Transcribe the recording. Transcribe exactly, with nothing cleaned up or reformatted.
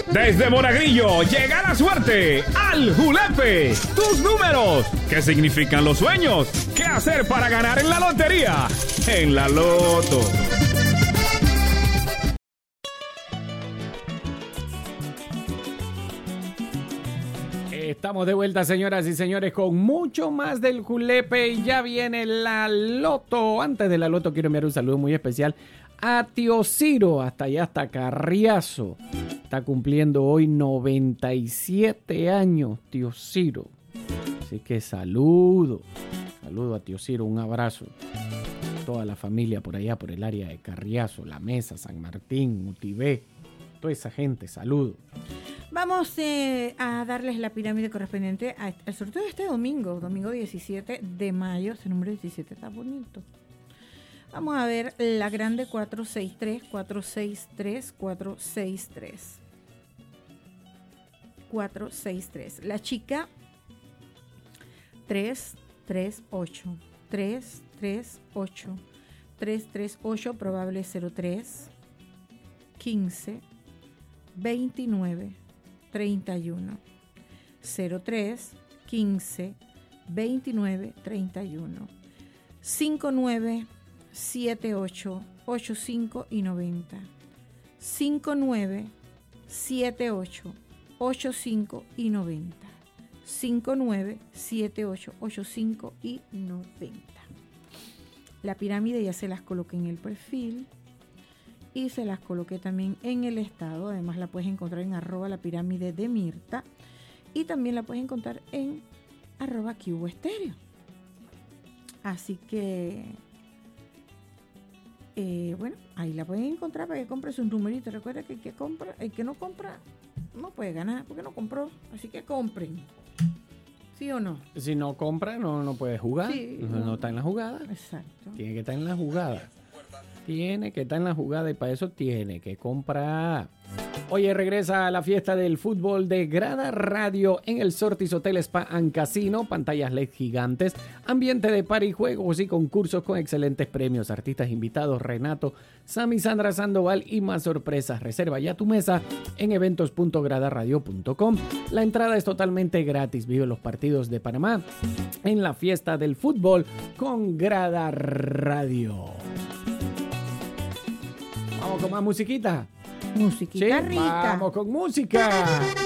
Desde Monagrillo llega la suerte al Julepe. Tus números. ¿Qué significan los sueños? ¿Qué hacer para ganar en la lotería? En la Loto. Estamos de vuelta, señoras y señores, con mucho más del Julepe y ya viene la Loto. Antes de la Loto quiero enviar un saludo muy especial a Tío Ciro, hasta allá, hasta Carriazo. Está cumpliendo hoy noventa y siete años, Tío Ciro. Así que saludo, saludo a Tío Ciro, un abrazo. Toda la familia por allá, por el área de Carriazo, La Mesa, San Martín, Mutibé, toda esa gente, saludo. Vamos eh, a darles la pirámide correspondiente a, al sorteo de este domingo, domingo diecisiete de mayo. Ese número diecisiete está bonito. Vamos a ver la grande cuatro seis tres, cuatro seis tres, cuatro seis tres. cuatro seis tres. La chica tres tres ocho. tres tres ocho. tres tres ocho, probable cero tres. quince. veintinueve. treinta y uno. cero tres. quince. veintinueve. treinta y uno. cincuenta y nueve. setenta y ocho, ochenta y cinco y noventa. cincuenta y nueve, setenta y ocho, ochenta y cinco y noventa. cincuenta y nueve, setenta y ocho, ochenta y cinco y noventa. La pirámide ya se las coloqué en el perfil y se las coloqué también en el estado. Además la puedes encontrar en arroba la pirámide de Mirta y también la puedes encontrar en arroba Cubo Estéreo. Así que Eh, bueno, ahí la pueden encontrar para que compre sus numeritos. Recuerda que el que compra, el que no compra no puede ganar porque no compró. Así que compren. ¿Sí o no? Si no compra, no, no puede jugar. Sí, no, no. no está en la jugada. Exacto. Tiene que estar en la jugada. Tiene que estar en la jugada y para eso tiene que comprar. Oye, regresa a la fiesta del fútbol de Grada Radio en el Sortis Hotel Spa and Casino. Pantallas L E D gigantes, ambiente de party, juegos y concursos con excelentes premios. Artistas invitados, Renato, Sammy, Sandra Sandoval y más sorpresas. Reserva ya tu mesa en eventos punto grada radio punto com. La entrada es totalmente gratis. Vive los partidos de Panamá en la fiesta del fútbol con Grada Radio. Vamos con más musiquita. Musiquita Sí, rica. vamos con música.